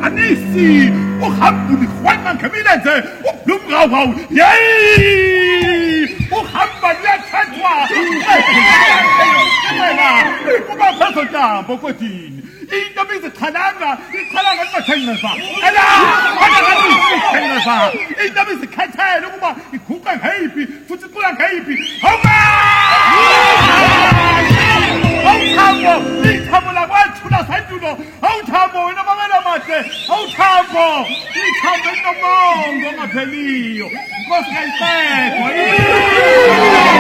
Anisi, uhambu likhwana ngemilenze, ublumrawu, yey! Uhamba liyathethwa. Kuba phezulu ntambo kodini. Into bizichalanga, ichalanga libathengefa. Ela, bathengefa. Into bizikhethela ukuba iguqe ngayiphi, futhi icula ngayiphi. Hamba! Awuthambo, ithambo lakwethula sandulo. Awuthambo wena mamela mahle. Awuthambo, ithambo linomongo ongapheliyo. Nkosi kayiqedwa.